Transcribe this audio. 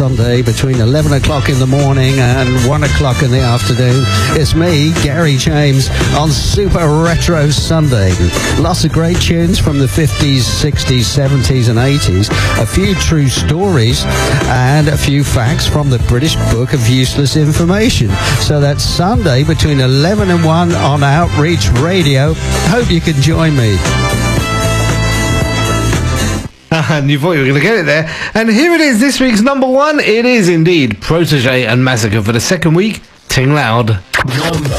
Sunday between 11 o'clock in the morning and 1 o'clock in the afternoon. It's me, Gary James, on Super Retro Sunday. Lots of great tunes from the 50s, 60s, 70s and 80s. A few true stories and a few facts from the British Book of Useless Information. So that's Sunday between 11 and 1 on Outreach Radio. Hope you can join me. And you thought you were going to get it there. And here it is, this week's number one. It is indeed Protege and Massacre for the second week. Ting loud. Number